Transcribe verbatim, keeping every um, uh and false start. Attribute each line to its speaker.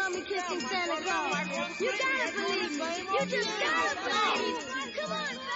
Speaker 1: saw me kissing Santa Claus. You gotta believe me. You just gotta believe. Come on.